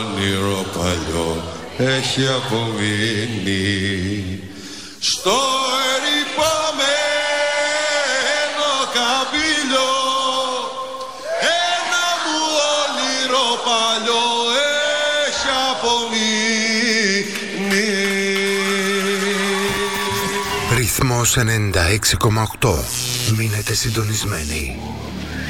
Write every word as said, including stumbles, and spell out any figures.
Όνειρο παλιό έχει απομείνει στο ερυπωμένο καμπύλιο. Ένα μου όνειρο παλιό έχει απομείνει. Ρυθμός ενενήντα έξι κόμμα οκτώ. Μείνετε συντονισμένοι.